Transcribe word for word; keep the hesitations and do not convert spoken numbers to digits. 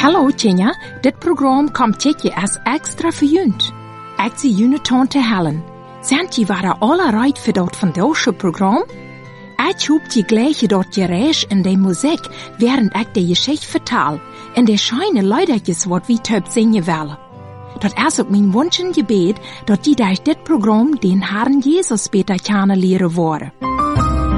Hallo Tjena, dit programma komt tot je als extra voor junt. Ik zie jullie tante Helen. Zijn je waren alle rijdt voor dat vandaagse programma? Ik hoop je gleich dat je reis in de muziek, während ik de geschichte vertaal, en de scheine leidertjes wat wie töp zingen willen. Dat is ook mijn wunsch en gebed, dat die durch dit programma den Herrn Jesus beter kennenlernen worden.